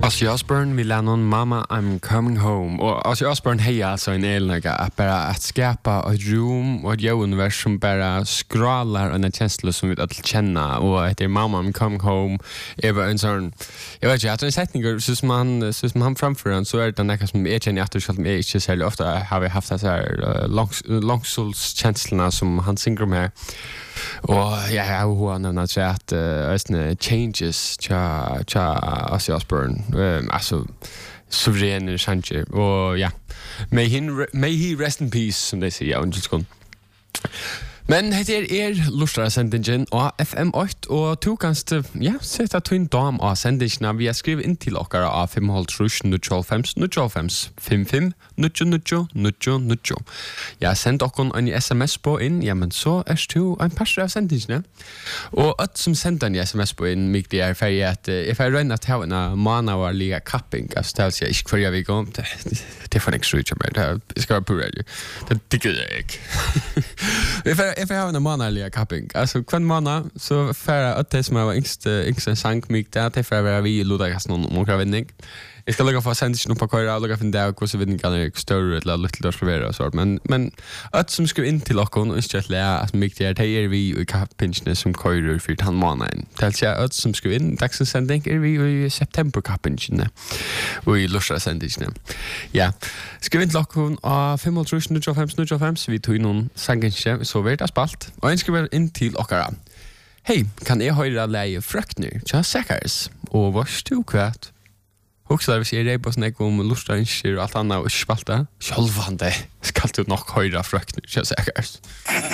Ozzy Osbourne vi länon Mama I'm Coming Home. Och Ozzy Osbourne heja alltså en elnäga att bara att skapa ett rum och ett universum som bara skrålar en känsla som vi att känna och heter Mama I'm Coming Home. Är en sån jag vet inte att en sättning så som han framför en så är det näka som jag känner att jag inte så ofta har vi haft så här långsolskänslorna som han synger med. Och jag har nämnt att changes cha Ozzy Osbourne alltså suveräna change och ja may he rest in peace som de säger och just kon. Men heter lustra sendingen og FM8 og to kanst ja setta twin dam av sendingen vi har skrivit in til okkara av 5 ja send okkon en SMS på inn ja men så to en par av sendingen og at som sender en SMS på inn mig det ferdig at if I run at how na manhour liga capping as tells jeg ikke for jeg vil gå det for next reach med det skal på radio det gider jeg ikke if I have en månadlig capping, alltså kvann månad så färra att det som var yngste sang mig där till för vi ludas någon många vinning. Jag ska lägga för sända på köra och lägga för det och så vinner kan jag större eller lite där servera så men att som ska in till lockon och inte lära att mig det vi i cappingen som körer för han månaden. Tills jag att som ska in dagens sändning vi i september cappingen och i lustra sändningen. Ja. Ska vi in till lockon av 505 vi tog någon sangen så vart det spalt. Och en ska vi in till okkara. Hej, kan jag höra läge frökner? Tja säkers. Och vars du kvart? Också där vi ser det på snäck om lustarinskir och allt annat och spalta. Självande. Ska du nog höra frökner? Tja säkers.